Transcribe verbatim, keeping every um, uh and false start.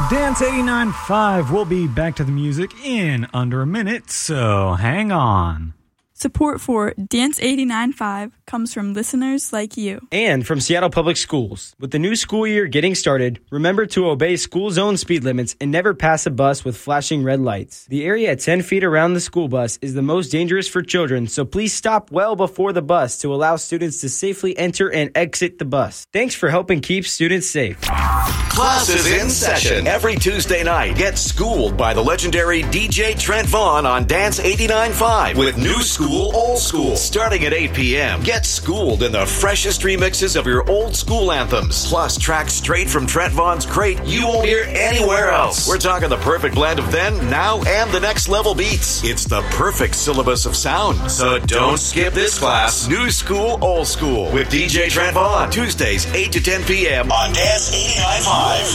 Dance eighty-nine point five. We'll be back to the music in under a minute, so hang on. Support for Dance eighty-nine point five comes from listeners like you. And from Seattle Public Schools. With the new school year getting started, remember to obey school zone speed limits and never pass a bus with flashing red lights. The area at ten feet around the school bus is the most dangerous for children, so please stop well before the bus to allow students to safely enter and exit the bus. Thanks for helping keep students safe. Class is in session every Tuesday night. Get schooled by the legendary D J Trent Vaughn on Dance eighty-nine point five with New School, Old School. Starting at eight p.m. Get schooled in the freshest remixes of your old school anthems. Plus tracks straight from Trent Vaughn's crate you won't hear anywhere else. We're talking the perfect blend of then, now, and the next level beats. It's the perfect syllabus of sound. So don't skip this class. New School, Old School with D J Trent Vaughn. Tuesdays, eight to ten p.m. on Dance eighty-nine point five.